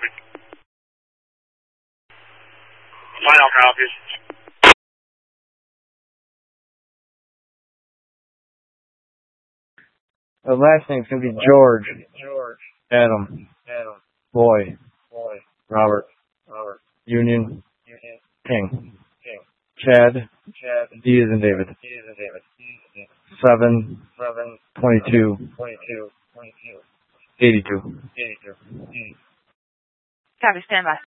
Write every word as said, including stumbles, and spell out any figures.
copy. Final copy. The last name's gonna be George. George. Adam. Adam. Boy. Boy. Robert. Robert. Union. Union. King. King. Chad. Chad. D is in David. D is in David. Seven. Seven. Twenty-two. Twenty-two. Twenty-two. Eighty-two. Eighty-two. Copy, stand by.